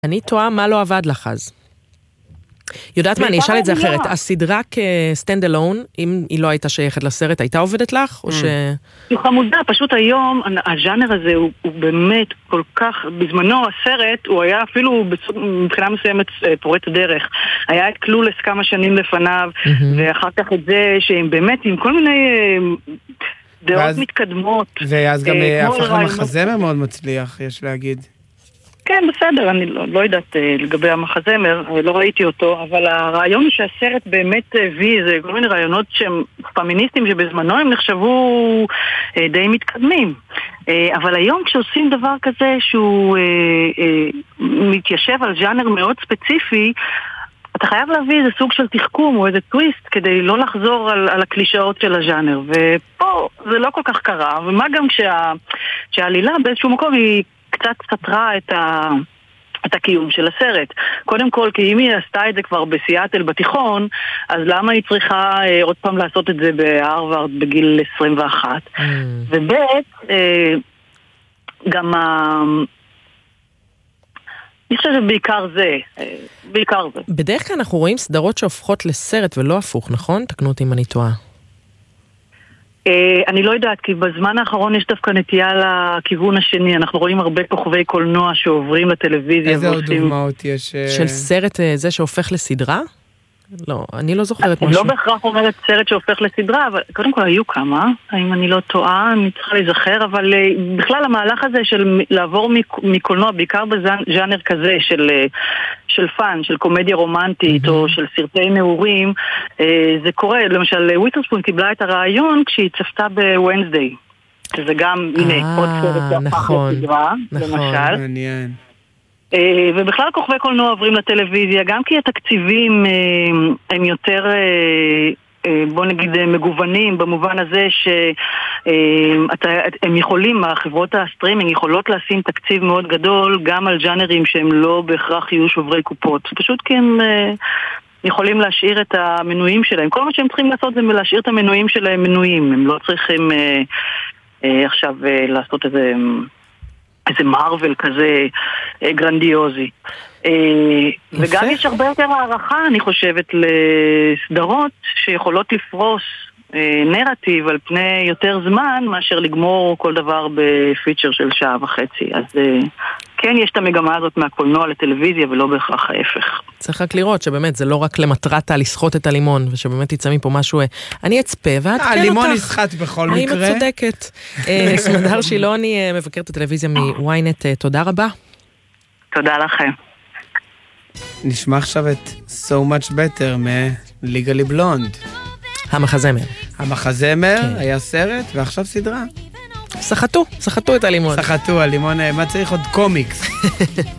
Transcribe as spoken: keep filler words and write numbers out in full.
אני טועה מה לא עבד לך אז. יודעת מה, אני אשאל את זה אחרת. הסדרה כסטנד אלון, אם היא לא הייתה שייכת לסרט, הייתה עובדת לך? או ש... היא חמודה, פשוט היום, הז'אנר הזה הוא באמת כל כך, בזמנו הסרט, הוא היה אפילו מבחינה מסוימת פורץ דרך. היה את קלולס כמה שנים לפניו, ואחר כך את זה, שהם באמת עם כל מיני דעות מתקדמות. ואז גם הפך למחזמר מאוד מצליח, יש להגיד. כן, בסדר, אני לא, לא יודעת לגבי המחזמר, לא ראיתי אותו, אבל הרעיון הוא שהסרט באמת הביא איזה כל מיני רעיונות שהם פמיניסטים שבזמנו הם נחשבו די מתקדמים. אבל היום כשעושים דבר כזה שהוא מתיישב על ז'אנר מאוד ספציפי, אתה חייב להביא איזה סוג של תחכום או איזה טוויסט כדי לא לחזור על, על הקלישאות של הז'אנר. ופה זה לא כל כך קרה, ומה גם כשה, שהעלילה באיזשהו מקום היא קצת סתרה את, ה, את הקיום של הסרט. קודם כל, כי אם היא עשתה את זה כבר בסיאטל בתיכון, אז למה היא צריכה אה, עוד פעם לעשות את זה בהרווארד בגיל עשרים ואחת? Mm. ובית, אה, גם ה... אני חושבת שבעיקר זה, אה, בעיקר זה. בדרך כלל אנחנו רואים סדרות שהופכות לסרט ולא הפוך, נכון? תקנו אותי אם אני טועה. אני לא יודעת, כי בזמן האחרון יש דווקא נטייה לכיוון השני. אנחנו רואים הרבה כוכבי קולנוע שעוברים לטלוויזיה. איזה עוד דוגמאות יש? של סרט זה שהופך לסדרה? לא, אני לא זוכרת משהו. אני לא בהכרח אומרת סרט שהופך לסדרה, אבל קודם כל היו כמה, אם אני לא טועה, אני צריכה להיזכר, אבל בכלל המהלך הזה של לעבור מקולנוע, בעיקר בז'אנר כזה של... של פן, של קומדיה רומנטית, mm-hmm. או של סרטי נעורים, אה, זה קורה. למשל, ווית'רספון קיבלה את הרעיון כשהיא צפתה בווינסדיי, שזה גם, אה, הנה, עוד סרט נכון, לסדרה, נכון, למשל. מעניין. אה, ובכלל כוכבי קולנוע עוברים לטלוויזיה, גם כי התקציבים אה, הם יותר... אה, בוא נגיד מגוונים במובן הזה שהם יכולים, החברות הסטרימינג יכולות לשים תקציב מאוד גדול גם על ג'אנרים שהם לא בהכרח יהיו שוברי קופות, פשוט כי הם יכולים להשאיר את המנויים שלהם. כל מה שהם צריכים לעשות זה להשאיר את המנויים שלהם מנויים, הם לא צריכים עכשיו לעשות איזה איזה מרוול כזה גרנדיוזי. וגם יש הרבה יותר הערכה, אני חושבת, לסדרות שיכולות לפרוס נרטיב על פני יותר זמן מאשר לגמור כל דבר בפיצ'ר של שעה וחצי. אז כן, יש את המגמה הזאת מהקולנוע לטלוויזיה ולא בהכרח ההפך. צריך רק לראות שבאמת זה לא רק למטרת לסחוט את הלימון, ושבאמת יצא מפה משהו, אני אצפה ועד כן אותך. הלימון נסחט בכל מקרה. האם את צודקת? סמדר שילוני, מבקרת הטלוויזיה מוויינט, תודה רבה. תודה לכם. נשמע עכשיו את So Much Better מ-Legally Blonde. המחזמר. המחזמר היה סרט ועכשיו סדרה. סחטו, סחטו את הלימון. סחטו, הלימון, מה צריך עוד קומיקס?